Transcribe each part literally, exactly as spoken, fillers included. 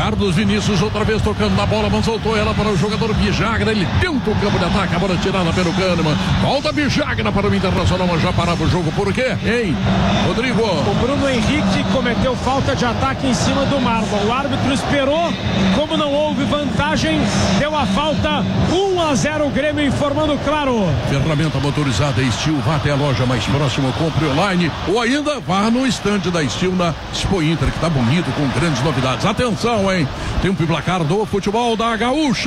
Carlos Vinícius outra vez tocando na bola, mas soltou ela para o jogador Vijagra. Ele tenta o campo de ataque, a bola tirada pelo Kahneman. Volta Vijagra para o Internacional, mas já parava o jogo. Por quê? Hein, Rodrigo? O Bruno Henrique cometeu falta de ataque em cima do Marlon. O árbitro esperou, como não houve vantagem, deu a falta. um a zero o Grêmio, informando claro. Ferramenta motorizada Steel, vá até a loja mais próxima, compre online ou ainda vá no estande da Steel na Expo Inter, que tá bonito, com grandes novidades. Atenção, hein? Tempo e placar do futebol da Gaúcha.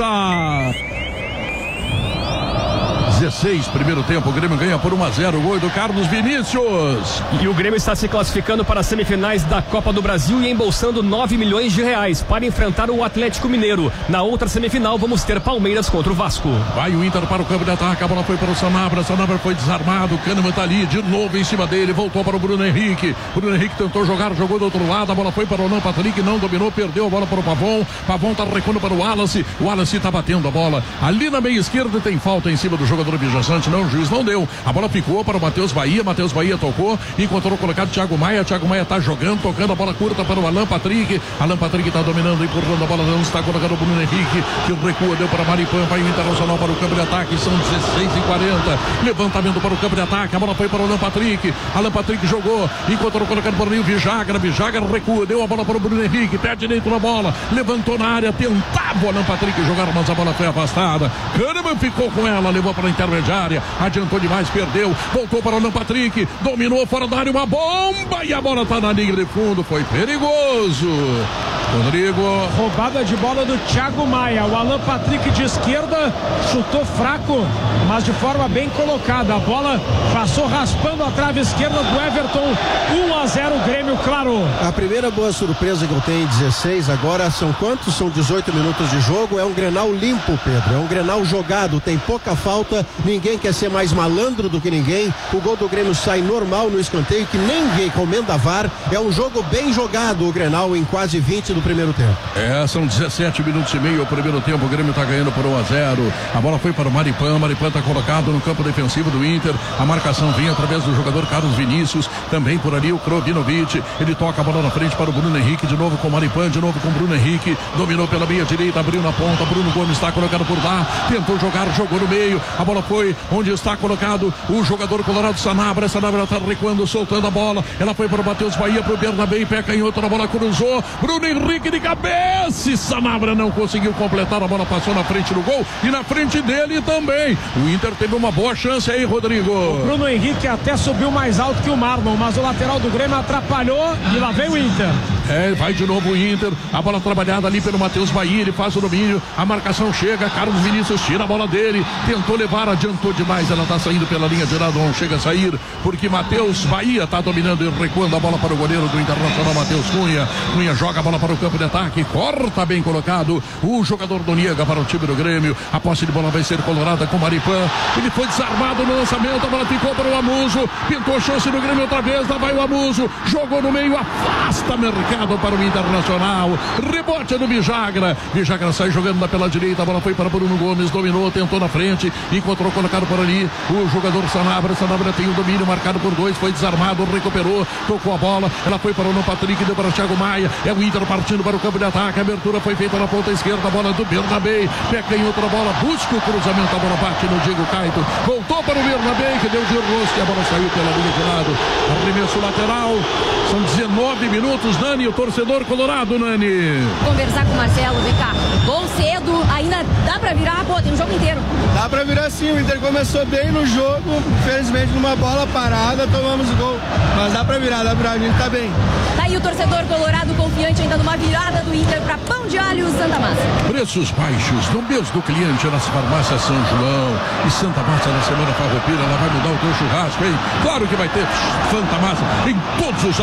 dezesseis, primeiro tempo, o Grêmio ganha por um a zero, gol do Carlos Vinícius. E o Grêmio está se classificando para as semifinais da Copa do Brasil e embolsando nove milhões de reais para enfrentar o Atlético Mineiro. Na outra semifinal vamos ter Palmeiras contra o Vasco. Vai o Inter para o campo de ataque, a bola foi para o Sanabria, Sanabria foi desarmado, o Kahneman tá ali, de novo em cima dele, voltou para o Bruno Henrique, Bruno Henrique tentou jogar, jogou do outro lado, a bola foi para o Alan Patrick, não dominou, perdeu a bola para o Pavon, Pavon tá recuando para o Wallace, o Wallace tá batendo a bola, ali na meia esquerda tem falta em cima do jogador Vijaçante, não, o juiz não deu, a bola ficou para o Matheus Bahia, Matheus Bahia tocou, encontrou o colocado Thiago Maia, Thiago Maia tá jogando, tocando a bola curta para o Alan Patrick, Alan Patrick tá dominando, empurrando a bola, não está colocando o Bruno Henrique, que recua, deu para Maripã, vai o Internacional para o campo de ataque, são dezesseis e quarenta, levantamento para o campo de ataque, a bola foi para o Alan Patrick, Alan Patrick jogou, encontrou o colocado por ali o Vijagra, Vijagra recua, deu a bola para o Bruno Henrique, pé direito na bola, levantou na área, tentava o Alan Patrick jogar, mas a bola foi afastada, Kahneman ficou com ela, levou para a intermediária, adiantou demais, perdeu, voltou para o Alan Patrick, dominou fora da área, uma bomba e a bola está na linha de fundo, foi perigoso. Rodrigo. Roubada de bola do Thiago Maia, o Alan Patrick de esquerda chutou fraco, mas de forma bem colocada, a bola passou raspando a trave esquerda do Everton. um a zero Grêmio, claro. A primeira boa surpresa que eu tenho em dezesseis, agora são quantos? São dezoito minutos de jogo, é um Grenal limpo, Pedro, é um Grenal jogado, tem pouca falta, ninguém quer ser mais malandro do que ninguém, o gol do Grêmio sai normal no escanteio, que ninguém comenda V A R, é um jogo bem jogado o Grenal em quase vinte do primeiro tempo. É, são dezessete minutos e meio o primeiro tempo, o Grêmio tá ganhando por um a zero, a bola foi para o Maripã, Maripã tá colocado no campo defensivo do Inter, a marcação vem através do jogador Carlos Vinícius, também por ali o Krobinovic, ele toca a bola na frente para o Bruno Henrique, de novo com o Maripã, de novo com o Bruno Henrique, dominou pela meia direita, abriu na ponta, Bruno Gomes está colocado por lá, tentou jogar, jogou no meio, a bola foi onde está colocado o jogador colorado Sanabria, Sanabria está recuando, soltando a bola, ela foi para o Matheus Bahia, para o Bernabé, pé canhoto, a bola cruzou, Bruno Henrique de cabeça, e Sanabria não conseguiu completar, a bola passou na frente do gol e na frente dele também, o Inter teve uma boa chance aí, Rodrigo. O Bruno Henrique até subiu mais alto que o Marlon, mas o lateral do Grêmio atrapalhou e lá vem o Inter. É, vai de novo o Inter, a bola trabalhada ali pelo Matheus Bahia, ele faz o domínio, a marcação chega, Carlos Vinícius tira a bola dele, tentou levar, adiantou demais, ela tá saindo pela linha de lado, não chega a sair, porque Matheus Bahia tá dominando e recuando a bola para o goleiro do Internacional, Matheus Cunha, Cunha joga a bola para o campo de ataque, corta bem colocado, o jogador do Niega para o time do Grêmio, a posse de bola vai ser colorada com Maripã, ele foi desarmado no lançamento, a bola ficou para o Amuso, pintou a chance do Grêmio outra vez, lá vai o Amuso, jogou no meio, afasta mercado para o Internacional, rebote do Vijagra, Vijagra sai jogando pela direita, a bola foi para Bruno Gomes, dominou, tentou na frente, encontrou colocado por ali o jogador Sanabria, Sanabria tem o domínio marcado por dois, foi desarmado, recuperou, tocou a bola, ela foi para o Alan Patrick, deu para o Thiago Maia, é o Inter partindo para o campo de ataque, a abertura foi feita na ponta esquerda, a bola do Bernabé, pé em outra bola, busca o cruzamento, a bola bate no Diego Caito, voltou para o Bernabé, que deu de rosto e a bola saiu pela linha de lado, arremesso lateral, são dezenove minutos, Nani, o torcedor colorado, Nani. Conversar com o Marcelo, vem cá, bom cedo, ainda dá pra virar, pô, tem um jogo inteiro. Dá pra virar sim, o Inter começou bem no jogo, infelizmente numa bola parada, tomamos o gol, mas dá pra virar, dá pra virar, a gente tá bem. Tá aí o torcedor colorado confiante ainda numa virada do Inter pra Pão de Alho Santa Massa. Preços baixos no mês do cliente nas farmácias São João e Santa Massa na semana farroupilha, ela vai mudar o teu churrasco, hein? Claro que vai ter Santa Massa em todos os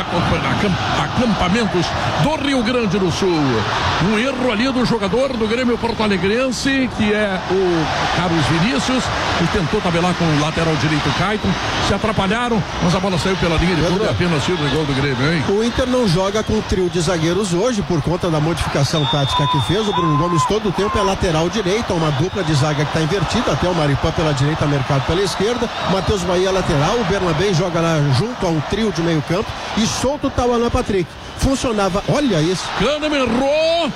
acampamentos do Rio Grande do Sul. Um erro ali do jogador do Grêmio Porto Alegrense, que é o Carlos Vinícius, que tentou tabelar com o lateral direito Caito, se atrapalharam, mas a bola saiu pela linha de fundo e apenas tiro de gol do Grêmio, hein? O Inter não joga com trio de zagueiros hoje por conta da modificação tática que fez. O Bruno Gomes todo o tempo é lateral direito, uma dupla de zaga que está invertida, até o Maripã pela direita, Mercado pela esquerda, Matheus Bahia lateral, o Bernabé joga lá junto a um trio de meio campo e solto tá o Alan Patrick. Funcionava, olha isso. Kahneman errou.